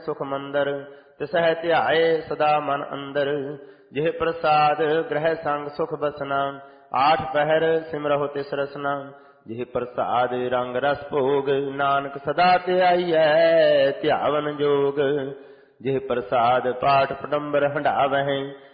ਸੁਖ ਮੰਦਰ ਤਿਸਹਿ ਧਿਆਏ ਸਦਾ ਮਨ ਅੰਦਰ। ਜਿਹ ਪ੍ਰਸਾਦ ਗ੍ਰਹਿ ਸੰਗ ਸੁਖ ਬਸਨਾ ਆਠ ਪਹਿਰ ਸਿਮਰਹੁ ਤਿਸ ਰਸਨਾ। ਜਿਹ ਪ੍ਰਸਾਦ ਰੰਗ ਰਸ ਭੋਗ ਨਾਨਕ ਸਦਾ ਧਿਆਈਐ ਧਿਆਵਨ ਜੋਗ। ਜਿਹ ਪ੍ਰਸਾਦ ਪਾਠ ਪਟੰਬਰ ਹੰਢਾਵਹਿ